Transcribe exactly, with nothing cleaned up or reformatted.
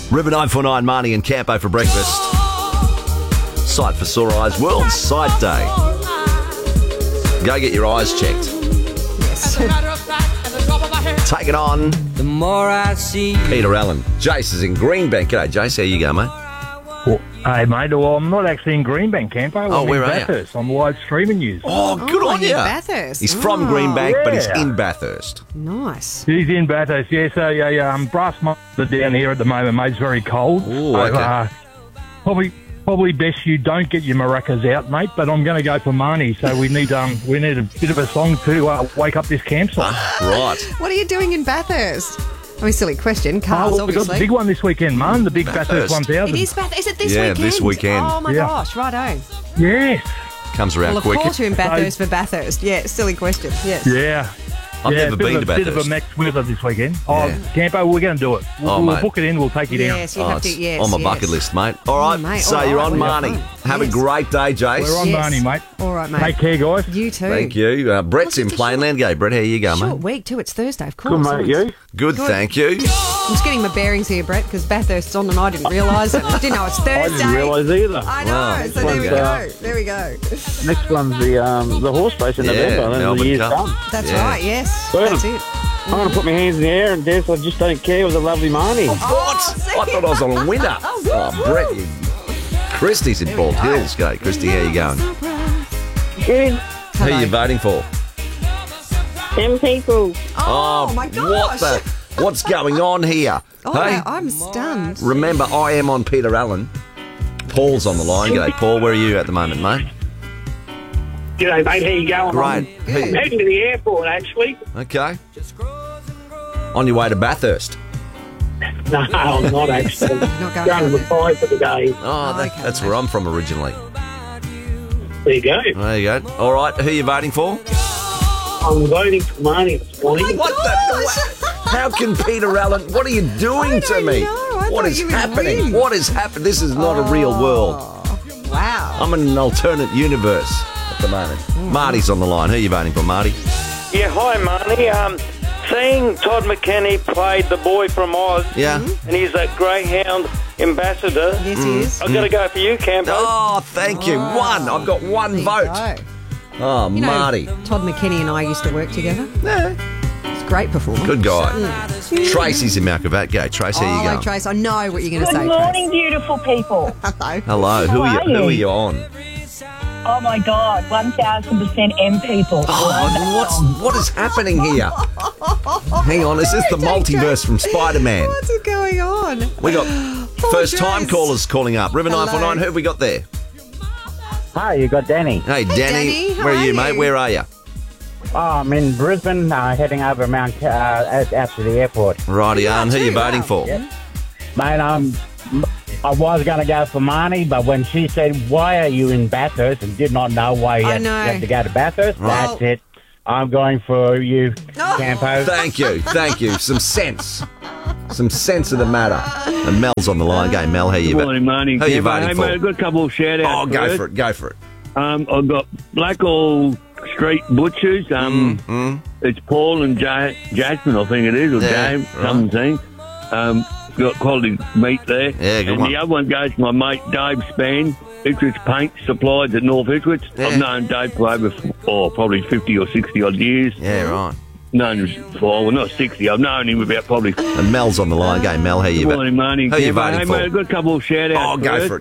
River nine four nine, Marnie and Campo for breakfast. Sight for Sore Eyes, World Sight Day. Go get your eyes checked. Yes. Take it on. The more I see. Peter Allen. Jace is in Greenbank. G'day, Jace. How you go, mate? Well, hey, mate. Well, I'm not actually in Greenbank, Campo. Oh, I'm where in are you? Bathurst. I'm live streaming you. Oh, good Oh, on in you. Bathurst. He's from Oh. Greenbank, but he's Yeah. in Bathurst. Nice. He's in Bathurst, yeah. So, yeah, yeah. Um, brass monster down here at the moment, mate. It's very cold. Ooh, so, okay. uh, probably, probably best you don't get your maracas out, mate. But I'm going to go for Marnie. So we need, um, we need a bit of a song to uh, wake up this campsite. Right. What are you doing in Bathurst? I mean, silly question. Cars, Oh, we've got the obviously. big one this weekend, man. The big Bathurst. Bathurst one thousand. It is Bath. Is it this Yeah, weekend? this weekend. Oh my Yeah. gosh, righto. Yes. Comes around Well, of quick. course you're in Bathurst for Bathurst. Yeah, silly question. Yes. Yeah. I've yeah, never bit been of to a, bit of Bathurst. a max weather this weekend. Oh, Yeah. Campo, we're going to do it. We'll, Oh, we'll mate. book it in. We'll take you down. Yes, you Oh, have to. it's Yes. on my yes. bucket list, mate. All right, Oh, mate, so all you're right, on well, Marnie. fine. Have Yes. a great day, Jace. We're on Yes. Marnie, mate. All right, mate. Take care, guys. You too. Thank you. Uh, Brett's Oh, in just a short- Plainland. Go, Brett. How you going, Short mate? week too. It's Thursday, of course. Good, mate. isn't it? You? Good, Good. thank you. I'm just getting my bearings here, Brett, because Bathurst's on and I didn't realise it. I didn't know it's Thursday. I didn't realise either. I know. Wow. So there we One's, go. uh, There we go. Next one's the um, the horse race in Yeah, November, and then Melbourne the year's Cup. done. That's Yeah. right. Yes. Burn That's 'em. it. I'm going to put my hands in the air and dance. I just don't care with a lovely Marnie. What? Oh, see? I thought I was on a winner. Oh, Brett, you... Christy's in Bald Hills. Go, Christy. How you going? Good. Who are you voting for? Them people. Oh, my What gosh. the? What's going on here? Oh, hey, I'm stunned. remember, I am on Peter Allen. Paul's on the line. G'day, Paul. Where are you at the moment, mate? G'day, mate. How you going? Great. I'm Who- heading to the airport, actually. Okay. On your way to Bathurst. No, I'm not actually. Not going Going to to Mackay for the day. Oh, that, okay, that's mate. where I'm from originally. There you go. There you go. All right. Who are you voting for? I'm voting for Marnie this morning. What the? How can Peter Allen? What are you doing I to don't me? know. I What thought is you would happening? win. What is happening? This is not a real world. Oh, wow. I'm in an alternate universe at the moment. Marty's on the line. Who are you voting for, Marty? Yeah, hi, Marnie. Um, seeing Todd McKenney played the boy from Oz, Yeah. and he's a greyhound ambassador, Yes, he is. I've got to go for you, Campo. Oh, thank you. One. I've got one There you vote. go. Oh, You know, Marty. Todd McKinney and I used to work together. Yeah. He's a great performer. Good guy. Tracy's in Malcolm. Go, Trace. How you Oh, going? Trace, I know what you're going to say, Good morning, beautiful people. Trace. Hello. Hello. Who How are are you? Who you? are you on? Oh my God, one thousand percent M people. Oh, what's what is happening here? Hang on. Is this the multiverse from Spider-Man? What's going on? We got Poor first time Trace. callers calling up. River nine four nine. Hello. Who have we got there? Hi, you got Danny. Hey, Danny. Danny, how Where are are you, mate? you? Where are you? Oh, I'm in Brisbane, uh, heading over Mount uh, out out to the airport. Righty, You are and who are you too, voting wow. for? Mate, um, I was going to go for Marnie, but when she said, why are you in Bathurst, and did not know why you I had, know. you had to go to Bathurst, Right. that's it. I'm going for you, Oh. Campo. Thank you, thank you. Some sense. Some sense of the matter. And Mel's on the line. Go, Mel. How you Good vo- morning, Marnie. Who are you Campo. voting hey, for? mate, I've got a couple of shout-outs. Oh, go first. for it. Go for it. Um, I've got Blackall Street Butchers. Um, Mm. It's Paul and ja- Jasmine, I think it is, or Yeah, James, right. something. Um, got quality meat there. Yeah, good and one. the other one goes to my mate Dave Spann, Ipswich Paint Supplies at North Ipswich. Yeah. I've known Dave for over oh, probably fifty or sixty odd years. Yeah, right. Known him for, well, not sixty. I've known him about probably. And Mel's on the line. Go, Mel. How you Good vo- morning, Marnie. Who are you Campo. voting hey, for? mate, I've got a couple of shout-outs. Oh, go first. for it.